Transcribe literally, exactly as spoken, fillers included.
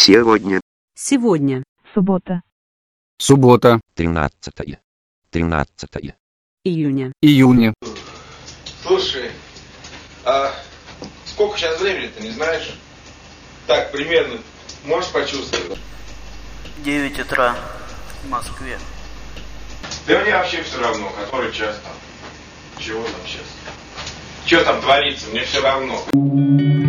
Сегодня. Сегодня. Суббота. Суббота. Тринадцатое. Тринадцатое. Июня. Июня. Слушай, а сколько сейчас времени-то, не знаешь? Так, примерно, можешь почувствовать? девять утра в Москве. Да мне вообще все равно, который час там. Чего там сейчас? Что там творится, мне все равно.